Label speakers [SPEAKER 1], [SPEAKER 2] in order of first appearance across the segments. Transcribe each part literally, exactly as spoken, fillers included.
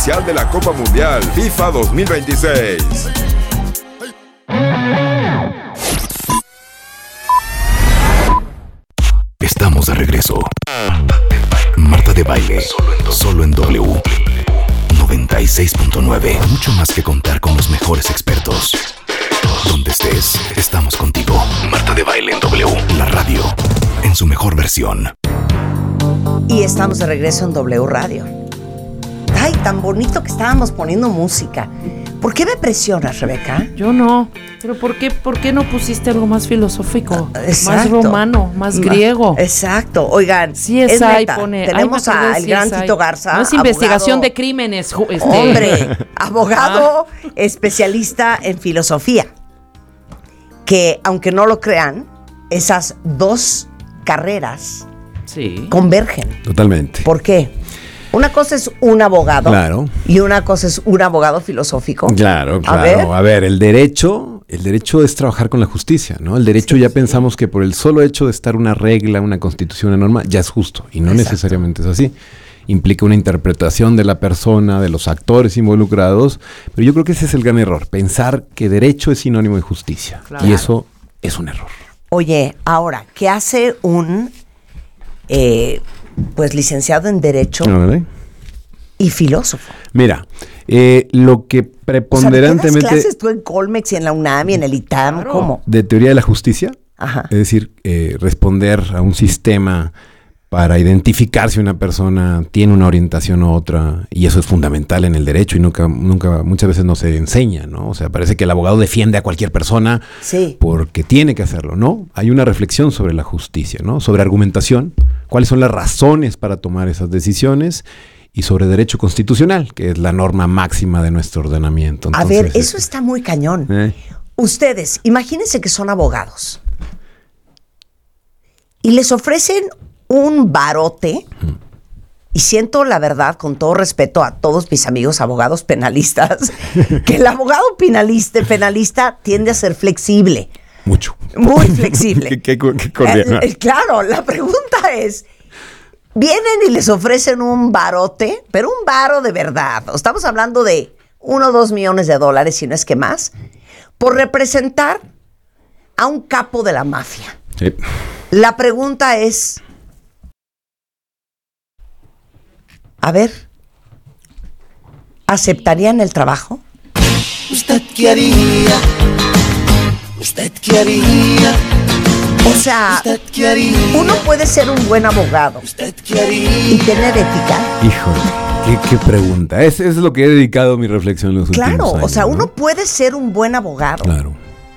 [SPEAKER 1] oficial de la Copa Mundial FIFA dos mil veintiséis.
[SPEAKER 2] Estamos de regreso. Marta de Baile, solo en W noventa y seis punto nueve. Mucho más que contar con los mejores expertos. Donde estés, estamos contigo. Marta de Baile en W, la radio, en su mejor versión.
[SPEAKER 3] Y estamos de regreso en W Radio. Ay, tan bonito que estábamos poniendo música. ¿Por qué me presionas, Rebeca?
[SPEAKER 4] Yo no. Pero ¿por qué, por qué no pusiste algo más filosófico?
[SPEAKER 3] Exacto.
[SPEAKER 4] Más romano, más griego.
[SPEAKER 3] Exacto. Oigan,
[SPEAKER 4] Sí es,
[SPEAKER 3] es
[SPEAKER 4] ahí
[SPEAKER 3] neta.
[SPEAKER 4] pone.
[SPEAKER 3] Tenemos al gran Tito Garza.
[SPEAKER 4] No es
[SPEAKER 3] abogado,
[SPEAKER 4] investigación de crímenes. Este.
[SPEAKER 3] Hombre, abogado ah. especialista en filosofía. Que, aunque no lo crean, esas dos carreras
[SPEAKER 4] sí.
[SPEAKER 3] convergen.
[SPEAKER 5] Totalmente.
[SPEAKER 3] ¿Por qué? Una cosa es un abogado.
[SPEAKER 5] Claro.
[SPEAKER 3] Y una cosa es un abogado filosófico.
[SPEAKER 5] Claro, claro.
[SPEAKER 3] A ver,
[SPEAKER 5] A ver el derecho, el derecho es trabajar con la justicia, ¿no? El derecho sí, ya sí. pensamos que por el solo hecho de estar una regla, una constitución, una norma, ya es justo. Y no Exacto. necesariamente es así. Implica una interpretación de la persona, de los actores involucrados. Pero yo creo que ese es el gran error. Pensar que derecho es sinónimo de justicia. Claro. Y eso es un error.
[SPEAKER 3] Oye, ahora, ¿qué hace un... Eh, pues licenciado en Derecho ¿verdad? Y filósofo?
[SPEAKER 5] Mira, eh, lo que preponderantemente...
[SPEAKER 3] O sea, ¿qué das clases tú en Colmex y en la UNAM y en el ITAM? Claro. ¿Cómo?
[SPEAKER 5] De teoría de la justicia.
[SPEAKER 3] Ajá.
[SPEAKER 5] Es decir, eh, responder a un sistema para identificar si una persona tiene una orientación u otra, y eso es fundamental en el derecho y nunca, nunca, muchas veces no se enseña, ¿no? O sea, parece que el abogado defiende a cualquier persona
[SPEAKER 3] sí.
[SPEAKER 5] porque tiene que hacerlo, ¿no? Hay una reflexión sobre la justicia, ¿no? Sobre argumentación, cuáles son las razones para tomar esas decisiones, y sobre derecho constitucional, que es la norma máxima de nuestro ordenamiento. Entonces,
[SPEAKER 3] a ver, eso está muy cañón. ¿Eh? Ustedes, imagínense que son abogados y les ofrecen un barote, hmm. y siento la verdad, con todo respeto a todos mis amigos abogados penalistas, que el abogado penalista, penalista tiende a ser flexible.
[SPEAKER 5] Mucho.
[SPEAKER 3] Muy flexible.
[SPEAKER 5] ¿Qué, qué, qué cordial.
[SPEAKER 3] eh, eh, claro, la pregunta es, vienen y les ofrecen un barote, pero un varo de verdad. Estamos hablando de uno o dos millones de dólares, si no es que más, por representar a un capo de la mafia.
[SPEAKER 5] Sí.
[SPEAKER 3] La pregunta es, a ver, ¿aceptarían el trabajo?
[SPEAKER 6] ¿Usted qué haría? ¿Usted qué haría?
[SPEAKER 3] O sea, uno puede ser un buen abogado y tener ética.
[SPEAKER 5] Híjole, qué, qué pregunta. Es, es lo que he dedicado mi reflexión en los
[SPEAKER 3] claro,
[SPEAKER 5] últimos años.
[SPEAKER 3] Claro, o sea,
[SPEAKER 5] ¿no?
[SPEAKER 3] uno puede ser un buen abogado.
[SPEAKER 5] Claro.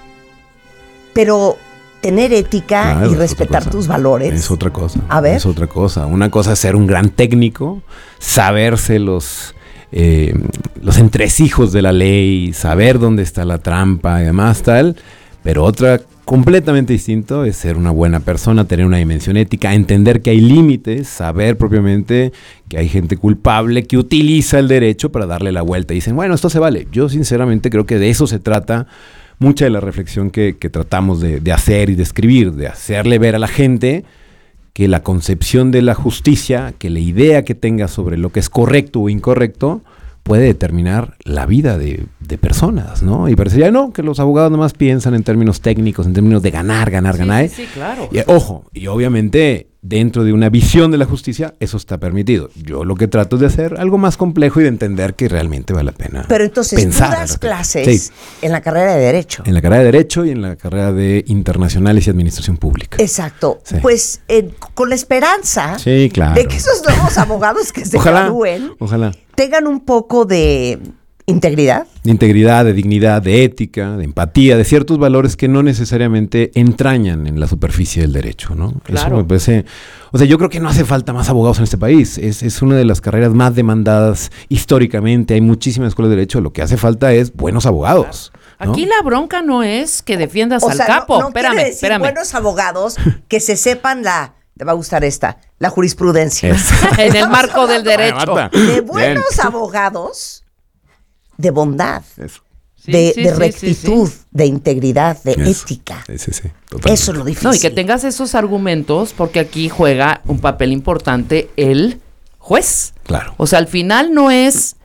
[SPEAKER 3] Pero tener ética claro, y respetar tus valores.
[SPEAKER 5] Es otra cosa.
[SPEAKER 3] A ver.
[SPEAKER 5] Es otra cosa. Una cosa es ser un gran técnico, saberse los, eh, los entresijos de la ley, saber dónde está la trampa y demás tal. Pero otra completamente distinto es ser una buena persona, tener una dimensión ética, entender que hay límites, saber propiamente que hay gente culpable que utiliza el derecho para darle la vuelta. Y dicen, bueno, esto se vale. Yo sinceramente creo que de eso se trata mucha de la reflexión que, que tratamos de, de hacer y de escribir, de hacerle ver a la gente que la concepción de la justicia, que la idea que tenga sobre lo que es correcto o incorrecto, puede determinar la vida de, de personas, ¿no? Y parecería, no, que los abogados nomás piensan en términos técnicos, en términos de ganar, ganar,
[SPEAKER 4] sí,
[SPEAKER 5] ganar.
[SPEAKER 4] Sí, sí, claro.
[SPEAKER 5] Y, ojo, y obviamente dentro de una visión de la justicia, eso está permitido. Yo lo que trato es de hacer algo más complejo y de entender que realmente vale la pena.
[SPEAKER 3] Pero entonces
[SPEAKER 5] pensar
[SPEAKER 3] tú das clases sí. en la carrera de Derecho.
[SPEAKER 5] En la carrera de Derecho y en la carrera de Internacionales y Administración Pública.
[SPEAKER 3] Exacto.
[SPEAKER 5] Sí.
[SPEAKER 3] Pues eh, con la esperanza
[SPEAKER 5] sí, claro.
[SPEAKER 3] de que esos nuevos abogados que se
[SPEAKER 5] ojalá,
[SPEAKER 3] gradúen
[SPEAKER 5] ojalá.
[SPEAKER 3] tengan un poco de integridad.
[SPEAKER 5] De integridad, de dignidad, de ética, de empatía, de ciertos valores que no necesariamente entrañan en la superficie del derecho, ¿no?
[SPEAKER 4] Claro.
[SPEAKER 5] Eso me parece... O sea, yo creo que no hace falta más abogados en este país. Es, es una de las carreras más demandadas históricamente. Hay muchísimas escuelas de derecho. Lo que hace falta es buenos abogados. ¿no?
[SPEAKER 4] Aquí la bronca no es que defiendas
[SPEAKER 3] o
[SPEAKER 4] al
[SPEAKER 3] sea,
[SPEAKER 4] capo.
[SPEAKER 3] No, no
[SPEAKER 4] espérame,
[SPEAKER 3] quiere decir
[SPEAKER 4] espérame.
[SPEAKER 3] buenos abogados que se sepan la... Te va a gustar esta, la jurisprudencia.
[SPEAKER 4] En el marco del derecho.
[SPEAKER 3] De buenos Bien. abogados... de bondad,
[SPEAKER 5] Eso.
[SPEAKER 3] de,
[SPEAKER 4] sí, sí,
[SPEAKER 3] de
[SPEAKER 4] sí,
[SPEAKER 3] rectitud,
[SPEAKER 4] sí, sí.
[SPEAKER 3] de integridad, de
[SPEAKER 5] Eso.
[SPEAKER 3] ética.
[SPEAKER 5] Sí, sí, sí,
[SPEAKER 3] eso es lo difícil.
[SPEAKER 4] No, y que tengas esos argumentos, porque aquí juega un papel importante el juez.
[SPEAKER 5] Claro.
[SPEAKER 4] O sea, al final no es